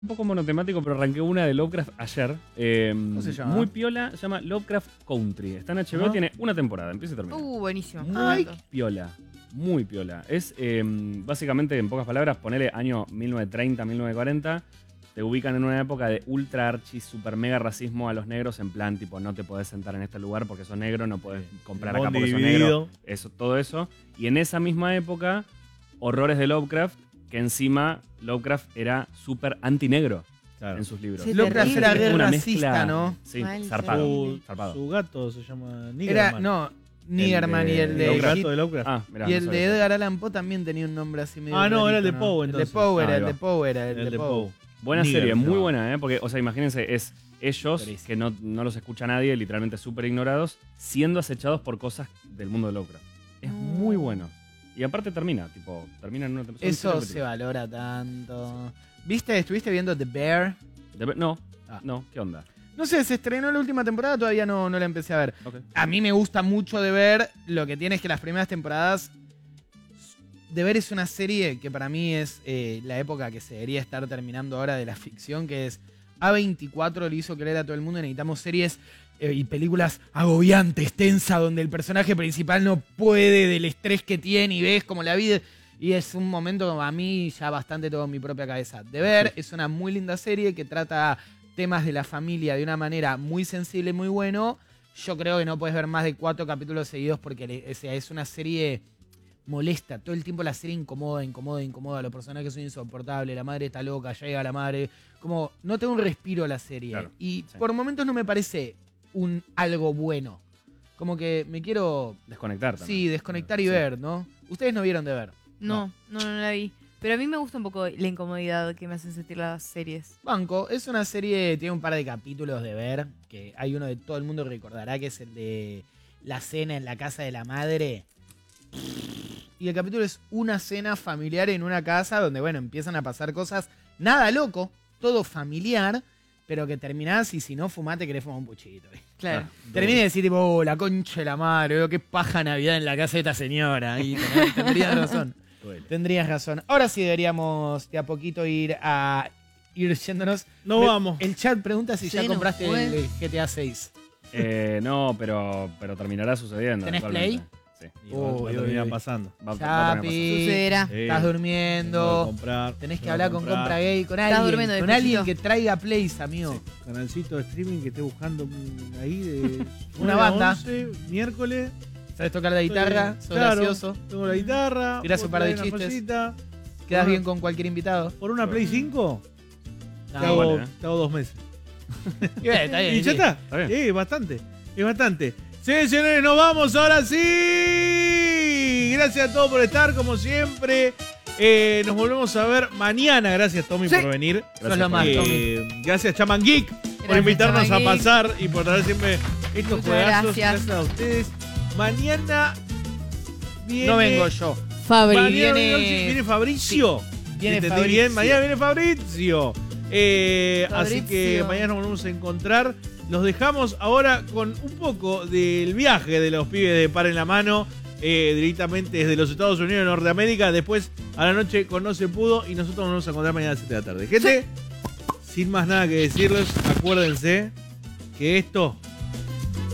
Un poco monotemático, pero arranqué una de Lovecraft ayer. ¿Cómo se llama? Muy piola, se llama Lovecraft Country. Está en HBO, Ajá. tiene una temporada, empieza y termina. Buenísimo. Muy piola, muy piola. Es básicamente, en pocas palabras, ponele año 1930, 1940. Te ubican en una época de ultra archi, super mega racismo a los negros, en plan, tipo, no te podés sentar en este lugar porque sos negro, no podés comprar acá porque sos negro. Eso, todo eso. Y en esa misma época, horrores de Lovecraft, que encima Lovecraft era súper antinegro en sus libros. Sí, Lovecraft era re Una racista, mezcla, ¿no? Sí, Mal, zarpado. Su gato se llama Niggerman. Era, no, Niggerman y el de El Lovecraft. gato de Lovecraft. Ah, mirá, y no el sabía de eso. Edgar Allan Poe también tenía un nombre así medio. Ah, no, era el de rarito, Poe, El de entonces. Poe era, Ah, el ahí de va. Poe era, el El de Poe. Buena Nigger, serie, muy no. buena, porque, o sea, imagínense, es ellos, Buenísimo. que no los escucha nadie, literalmente súper ignorados, siendo acechados por cosas del mundo de Lovecraft. Es muy bueno. Y aparte termina en una temporada. Eso se valora tanto. ¿Viste? ¿Estuviste viendo The Bear? No, Ah. no, ¿qué onda? No sé, se estrenó la última temporada, todavía no la empecé a ver. Ok. A mí me gusta mucho The Bear. Lo que tiene es que las primeras temporadas. The Bear es una serie que para mí es la época que se debería estar terminando ahora de la ficción, que es A24 le hizo creer a todo el mundo, necesitamos series y películas agobiantes, tensas, donde el personaje principal no puede del estrés que tiene y ves como la vida. Y es un momento como a mí ya bastante todo en mi propia cabeza. The Bear es una muy linda serie que trata temas de la familia de una manera muy sensible y muy bueno. Yo creo que no puedes ver más de 4 capítulos seguidos porque es una serie molesta. Todo el tiempo la serie incomoda. Los personajes son insoportables. La madre está loca, ya llega la madre. Como no tengo un respiro la serie. Claro, y sí. por momentos no me parece algo bueno. Como que me quiero Desconectar también. sí, desconectar y Sí. ver, ¿no? Ustedes no vieron de ver. No la vi. Pero a mí me gusta un poco la incomodidad que me hacen sentir las series. Banco, es una serie, tiene un par de capítulos de ver, que hay uno de todo el mundo recordará, que es el de la cena en la casa de la madre. Y el capítulo es una cena familiar en una casa donde, bueno, empiezan a pasar cosas, nada loco, todo familiar, pero que terminás y si no fumate querés fumar un puchito. Claro. Terminé de decir, tipo, la concha de la madre, qué paja Navidad en la casa de esta señora. Y tendrías razón. Duele. Tendrías razón. Ahora sí deberíamos de a poquito ir yéndonos. No vamos. El chat pregunta si ya Se nos compraste fue. el GTA 6. No, pero terminará sucediendo. ¿Tenés eventualmente. Sí. Va a terminar pasando. Va a terminar Chapi, Sucederá. Sí. estás Tengo que durmiendo. comprar. Tenés que tengo hablar con Compra Gay, con Estás alguien, durmiendo con despacito. alguien que traiga plays, amigo. Canalcito de streaming que esté buscando ahí de Una 9 a banda. 11, miércoles. ¿Sabes tocar la guitarra? Sos Claro, gracioso. tengo la guitarra. Tirás un par de puedo traer una chistes. cosita. Quedás Por bien una- con cualquier invitado. Por una Play 5 No, te, hago, bueno, te hago 2 meses. Y bueno, está bien, Y ya sí. está. Está bien. Sí, bastante. Es bastante. Sí, señores, nos vamos ahora sí. Gracias a todos por estar, como siempre. Nos volvemos a ver mañana. Gracias, Tommy, Sí. por venir. Sos lo más, Tommy. Gracias, Chaman Geek, por Gracias, invitarnos Chaman a Geek. pasar y por traer siempre estos Muchas juegazos. gracias. A ustedes. Mañana viene. No vengo yo. Fabri. Mañana Viene- viene Fabricio. Viene ¿Entendí Fabricio. bien? Mañana viene Fabricio. Así Fabricio. que mañana nos volvemos a encontrar. Los dejamos ahora con un poco del viaje de los pibes de Par en la Mano, directamente desde los Estados Unidos de Norteamérica. Después a la noche con No Se Pudo y nosotros nos vamos a encontrar mañana a las 7 de la tarde. Gente, sin más nada que decirles, acuérdense que esto